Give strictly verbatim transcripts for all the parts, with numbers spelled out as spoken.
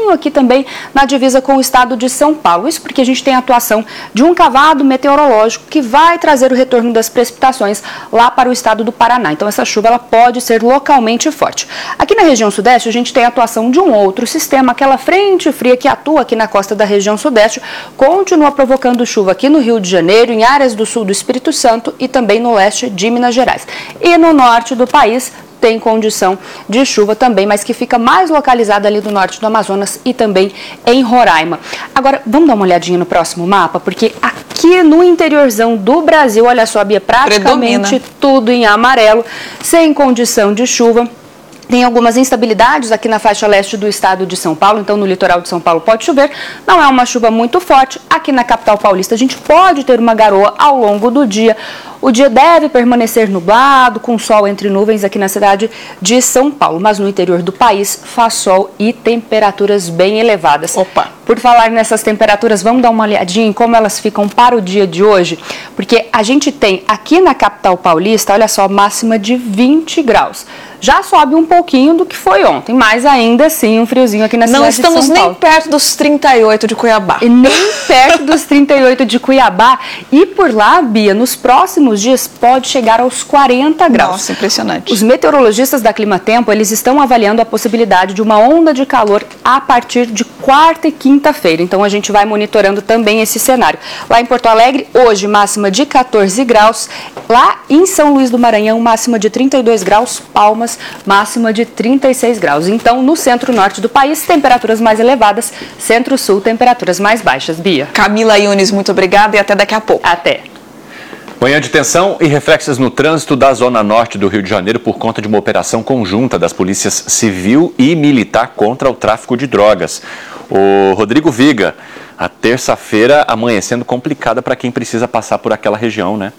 pouquinho aqui também na divisa com o estado de São Paulo. Isso porque a gente tem a atuação de um cavado meteorológico que vai trazer o retorno das precipitações lá para o estado do Paraná. Então essa chuva ela pode ser localmente forte. Aqui na região sudeste a gente tem a atuação de um outro sistema, aquela frente fria que atua aqui na costa da região sudeste, continua provocando chuva aqui no Rio de Janeiro, em áreas do sul do Espírito Santo e também no leste de Minas Gerais. E no norte do país tem condição de chuva também, mas que fica mais localizada ali do norte do Amazonas e também em Roraima. Agora, vamos dar uma olhadinha no próximo mapa, porque aqui no interiorzão do Brasil, olha só, Bia, praticamente Predomina. tudo em amarelo, sem condição de chuva. Tem algumas instabilidades aqui na faixa leste do estado de São Paulo, então no litoral de São Paulo pode chover. Não é uma chuva muito forte. Aqui na capital paulista a gente pode ter uma garoa ao longo do dia. O dia deve permanecer nublado, com sol entre nuvens aqui na cidade de São Paulo. Mas no interior do país faz sol e temperaturas bem elevadas. Opa! Por falar nessas temperaturas, vamos dar uma olhadinha em como elas ficam para o dia de hoje. Porque a gente tem aqui na capital paulista, olha só, máxima de vinte graus. Já sobe um pouquinho do que foi ontem, mas ainda assim um friozinho aqui na cidade de São Paulo. Não estamos nem perto dos trinta e oito de Cuiabá. E nem perto dos trinta e oito de Cuiabá. E por lá, Bia, nos próximos dias pode chegar aos quarenta graus. Nossa, impressionante. Os meteorologistas da Climatempo, eles estão avaliando a possibilidade de uma onda de calor a partir de quarta e quinta-feira. Então a gente vai monitorando também esse cenário. Lá em Porto Alegre, hoje máxima de quatorze graus. Lá em São Luís do Maranhão, máxima de trinta e dois graus. Palmas, máxima de trinta e seis graus. Então, no centro-norte do país, temperaturas mais elevadas, centro-sul, temperaturas mais baixas. Bia. Camila Yunes, muito obrigada e até daqui a pouco. Até. Manhã de tensão e reflexos no trânsito da zona norte do Rio de Janeiro por conta de uma operação conjunta das polícias civil e militar contra o tráfico de drogas. O Rodrigo Viga, a terça-feira amanhecendo complicada para quem precisa passar por aquela região, né?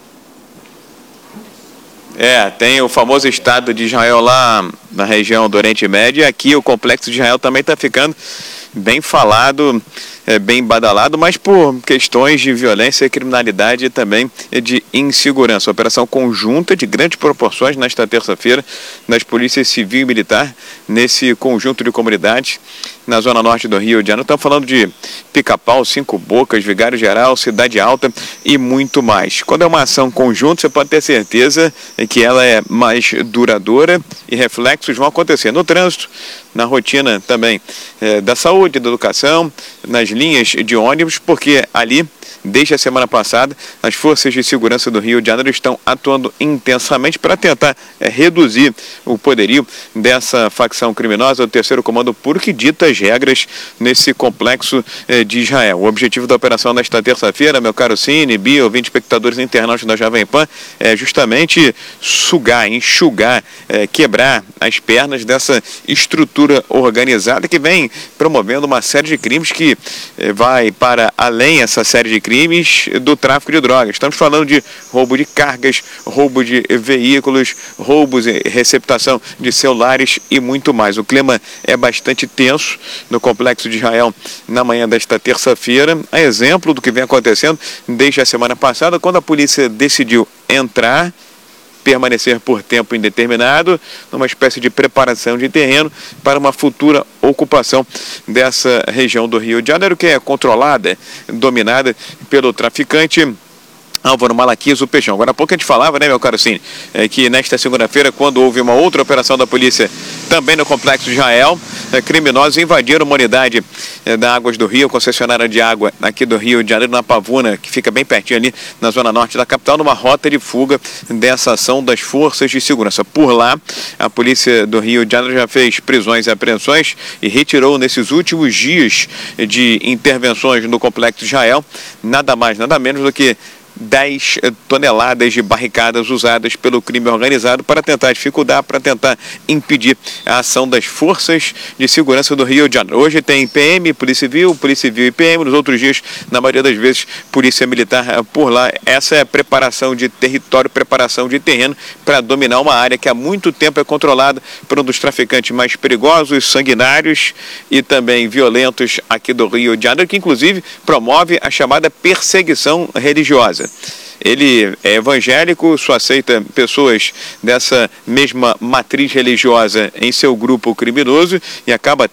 É, tem o famoso estado de Israel lá na região do Oriente Médio e aqui o complexo de Israel também está ficando bem falado, é, bem badalado, mas por questões de violência, criminalidade e também de insegurança. Operação conjunta de grandes proporções nesta terça-feira das polícias civil e militar nesse conjunto de comunidades na zona norte do Rio de Janeiro. Estamos falando de Pica-Pau, Cinco Bocas, Vigário Geral, Cidade Alta e muito mais. Quando é uma ação conjunta, você pode ter certeza que ela é mais duradoura e reflexos vão acontecer no trânsito, na rotina também é, da saúde, da educação, nas linhas de ônibus, porque ali, desde a semana passada, as forças de segurança do Rio de Janeiro estão atuando intensamente para tentar é, reduzir o poderio dessa facção criminosa, o terceiro comando puro que dita as regras nesse complexo é, de Israel. O objetivo da operação nesta terça-feira, meu caro Cine, Bia, ouvinte, espectadores internautas da Jovem Pan, é justamente sugar, enxugar, é, quebrar as pernas dessa estrutura organizada que vem promovendo uma série de crimes que eh, vai para além essa série de crimes do tráfico de drogas. Estamos falando de roubo de cargas, roubo de veículos, roubos e receptação de celulares e muito mais. O clima é bastante tenso no complexo de Israel na manhã desta terça-feira, a exemplo do que vem acontecendo desde a semana passada, quando a polícia decidiu entrar, permanecer por tempo indeterminado, numa espécie de preparação de terreno para uma futura ocupação dessa região do Rio de Janeiro, que é controlada, dominada pelo traficante Álvaro Malaquias, o Peixão. Agora há pouco a gente falava, né, meu caro Cine, é, que nesta segunda-feira, quando houve uma outra operação da polícia, também no complexo de Israel, é, criminosos invadiram uma unidade é, da Águas do Rio, concessionária de água aqui do Rio de Janeiro, na Pavuna, que fica bem pertinho ali na zona norte da capital, numa rota de fuga dessa ação das forças de segurança. Por lá, a polícia do Rio de Janeiro já fez prisões e apreensões e retirou nesses últimos dias de intervenções no complexo de Israel, nada mais, nada menos do que dez toneladas de barricadas usadas pelo crime organizado para tentar dificultar, para tentar impedir a ação das forças de segurança do Rio de Janeiro. Hoje tem P M, Polícia Civil, Polícia Civil e P M, nos outros dias, na maioria das vezes, Polícia Militar por lá. Essa é a preparação de território, preparação de terreno para dominar uma área que há muito tempo é controlada por um dos traficantes mais perigosos, sanguinários e também violentos aqui do Rio de Janeiro, que inclusive promove a chamada perseguição religiosa. Ele é evangélico, só aceita pessoas dessa mesma matriz religiosa em seu grupo criminoso e acaba